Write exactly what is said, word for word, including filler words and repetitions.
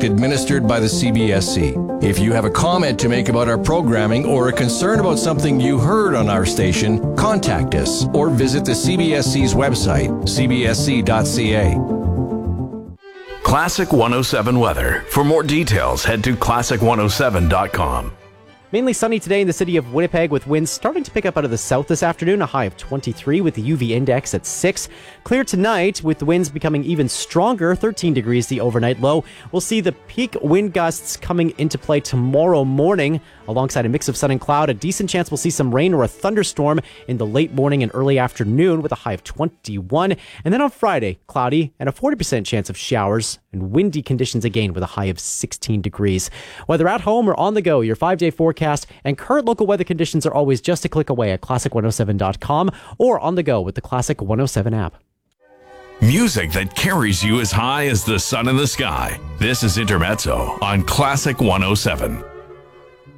product administered by the C B S C. If you have a comment to make about our programming or a concern about something you heard on our station, contact us or visit the C B S C's website, c b s c dot c a. Classic one oh seven weather. For more details, head to classic one oh seven dot com. Mainly sunny today in the city of Winnipeg with winds starting to pick up out of the south this afternoon, a high of twenty-three with the U V index at six. Clear tonight with the winds becoming even stronger, thirteen degrees the overnight low. We'll see the peak wind gusts coming into play tomorrow morning alongside a mix of sun and cloud. A decent chance we'll see some rain or a thunderstorm in the late morning and early afternoon with a high of twenty-one. And then on Friday, cloudy and a forty percent chance of showers and windy conditions again with a high of sixteen degrees. Whether at home or on the go, your five-day forecast and current local weather conditions are always just a click away at classic one oh seven dot com or on the go with the Classic one oh seven app. Music that carries you as high as the sun in the sky. This is Intermezzo on Classic one oh seven.